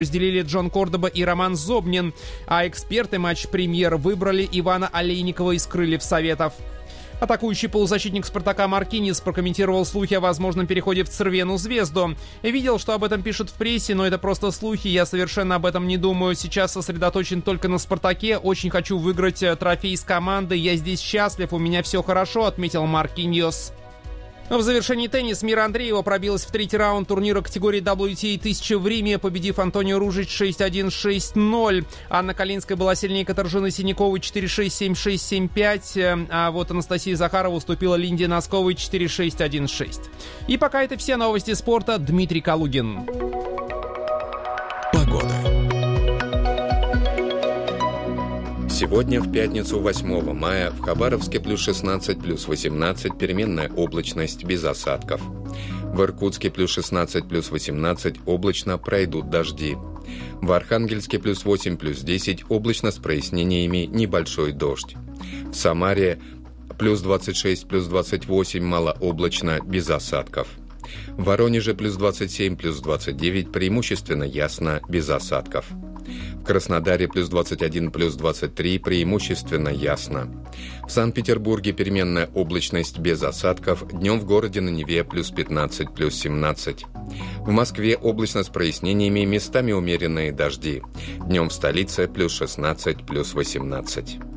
разделили Джон Кордоба и Роман Зобнин, а эксперты матч-премьер выбрали Ивана Олейникова из «Крыльев Советов». Атакующий полузащитник «Спартака» Маркинис прокомментировал слухи о возможном переходе в «Цервену Звезду». «Видел, что об этом пишут в прессе, но это просто слухи, я совершенно об этом не думаю. Сейчас сосредоточен только на «Спартаке», очень хочу выиграть трофей с командой, я здесь счастлив, у меня все хорошо», — отметил Маркиньос. В завершении теннис Мира Андреева пробилась в третий раунд турнира категории WTA 1000 в Риме, победив Антонио Ружич 6-1, 6-0. Анна Калинская была сильнее Катаржины Синяковой 4-6, 7-6, 7-5. А вот Анастасия Захарова уступила Линде Носковой 4-6, 1-6. И пока это все новости спорта. Дмитрий Калугин. Погода. Сегодня, в пятницу, 8 мая, в Хабаровске плюс 16, плюс 18, переменная облачность, без осадков. В Иркутске плюс 16, плюс 18, облачно, пройдут дожди. В Архангельске плюс 8, плюс 10, облачно с прояснениями, небольшой дождь. В Самаре плюс 26, плюс 28, малооблачно, без осадков. В Воронеже плюс 27, плюс 29, преимущественно ясно, без осадков. В Краснодаре плюс 21, плюс 23, преимущественно ясно. В Санкт-Петербурге переменная облачность без осадков, днем в городе на Неве плюс 15, плюс 17. В Москве облачно с прояснениями, местами умеренные дожди. Днем в столице плюс 16, плюс 18.